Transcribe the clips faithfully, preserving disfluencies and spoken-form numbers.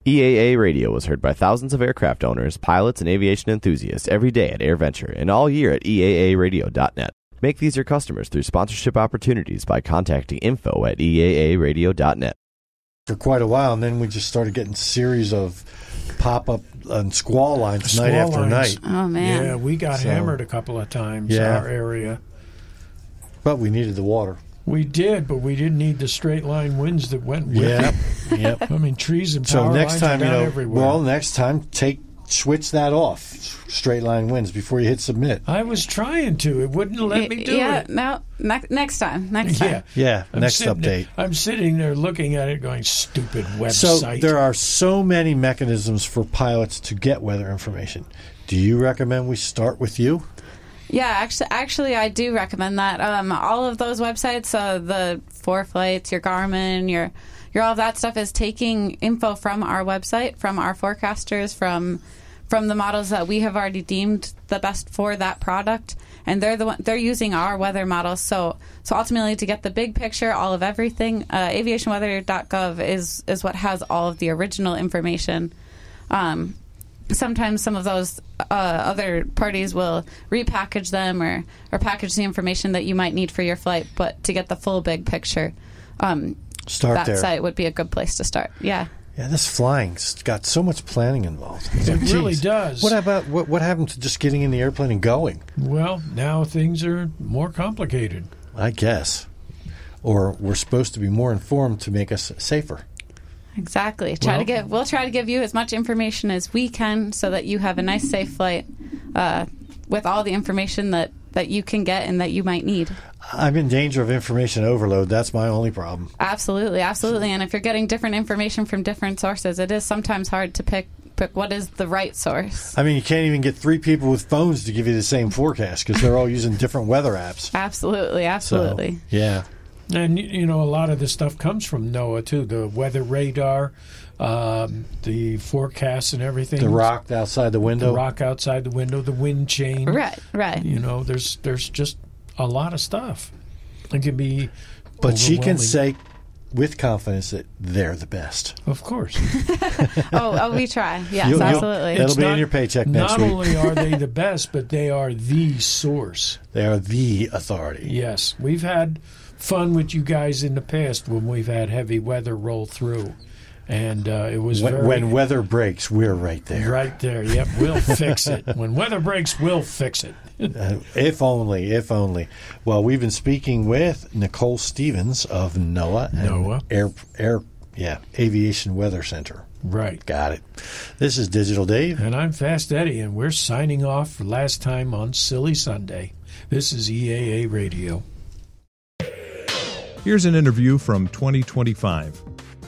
E A A Radio was heard by thousands of aircraft owners, pilots, and aviation enthusiasts every day at AirVenture and all year at E A A radio dot net. Make these your customers through sponsorship opportunities by contacting info at E A A radio dot net. For quite a while, and then we just started getting series of pop-up and squall lines Squall night after lines. night. Oh, man. Yeah, we got So- hammered a couple of times, Yeah. our area. But we needed the water. We did, but we didn't need the straight line winds that went with Yep. it. Yep. I mean, trees and So power next lines time, are you down know, everywhere. well, next time, take switch that off, straight line winds, before you hit submit. I was trying to. It wouldn't let me do yeah, it. no, ne- next time. Next time. Yeah. Yeah, I'm next sitting there- update. I'm sitting there looking at it going, stupid So website. there are so many mechanisms for pilots to get weather information. Do you recommend we start with you? Yeah, actually, actually, I do recommend that. Um, all of those websites, uh, the ForeFlights, your Garmin, your your all of that stuff is taking info from our website, from our forecasters, from from the models that we have already deemed the best for that product, and they're the one, they're using our weather models. So so ultimately, to get the big picture, all of everything, uh, aviation weather dot gov is is what has all of the original information. Um, Sometimes some of those uh, other parties will repackage them or, or package the information that you might need for your flight, but to get the full big picture, um, Start that there. site would be a good place to start. Yeah. Yeah, this flying's got so much planning involved. It's It like, really geez, does. What about what? What happened to just getting in the airplane and going? Well, now things are more complicated. I guess, or we're supposed to be more informed to make us safer. Exactly. Try Well- to give. We'll try to give you as much information as we can, so that you have a nice, safe flight uh, with all the information that, that you can get and that you might need. I'm in danger of information overload. That's my only problem. Absolutely, absolutely. And if you're getting different information from different sources, it is sometimes hard to pick pick what is the right source. I mean, you can't even get three people with phones to give you the same forecast because they're all using different weather apps. Absolutely, So, absolutely. yeah. And, you know, a lot of this stuff comes from NOAA, too. The weather radar, um, the forecasts and everything. The rock outside the window. The rock outside the window, the wind chain. Right, right. You know, there's there's just a lot of stuff. It can be But she can overwhelming. say with confidence that they're the best. Of course. oh, oh, we try. Yes, You'll- you'll- absolutely. That'll It's be in not- your paycheck next Not week. only are they the best, but they are the source. They are the authority. Yes. We've had fun with you guys in the past when we've had heavy weather roll through. And uh, it was When, very... when weather breaks, we're right there. Right there. Yep, we'll fix it. When weather breaks, we'll fix it. Uh, if only, if only. Well, we've been speaking with Nicole Stevens of NOAA. and NOAA. Air, Air, yeah, Aviation Weather Center. Right. Got it. This is Digital Dave. And I'm Fast Eddie, and we're signing off for last time on Silly Sunday. This is E A A Radio. Here's an interview from twenty twenty-five.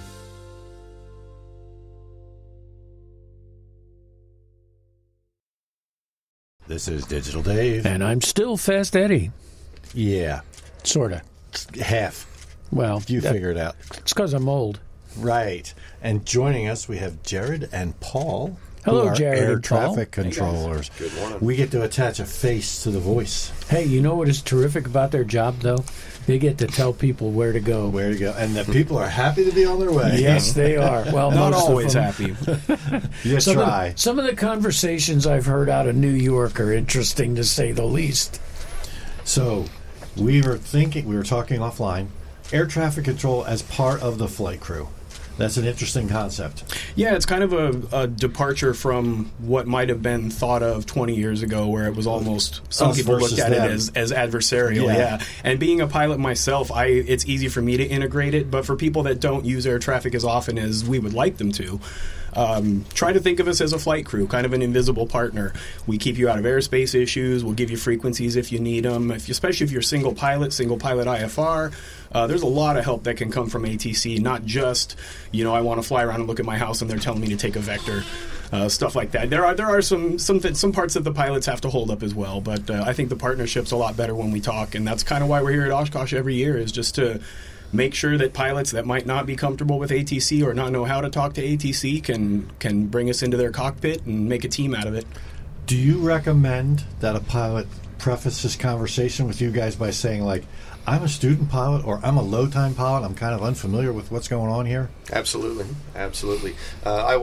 This is Digital Dave. And I'm still Fast Eddie. Yeah, Sort of. half. Well, You that- figure it out. it's because I'm old. Right. And joining us, we have Jared and Paul. Hello, who are Jared air and Paul. traffic controllers. Good morning. We get to attach a face to the voice. Hey, you know what is terrific about their job, though? They get to tell people where to go. Where to go. And the people are happy to be on their way. Yes, they are. Well, Not most always of them. happy. You Some try. Of the, some of the conversations I've heard out of New York are interesting, to say the least. So, we were thinking, we were talking offline, air traffic control as part of the flight crew. That's an interesting concept. Yeah, it's kind of a, a departure from what might have been thought of twenty years ago, where it was almost, some Us people looked versus at them. it as, as adversarial. Yeah. Yeah. And being a pilot myself, I it's easy for me to integrate it, but for people that don't use air traffic as often as we would like them to, um, try to think of us as a flight crew, kind of an invisible partner. We keep you out of airspace issues. We'll give you frequencies if you need them, if, especially if you're single pilot, single pilot I F R. Uh, there's a lot of help that can come from A T C, not just, you know, I want to fly around and look at my house and they're telling me to take a vector, uh, stuff like that. There are there are some some th- some parts that the pilots have to hold up as well, but uh, I think the partnership's a lot better when we talk, and that's kind of why we're here at Oshkosh every year, is just to make sure that pilots that might not be comfortable with A T C or not know how to talk to A T C can can bring us into their cockpit and make a team out of it. Do you recommend that a pilot preface this conversation with you guys by saying, like, I'm a student pilot or I'm a low-time pilot, I'm kind of unfamiliar with what's going on here? Absolutely, absolutely. Uh, I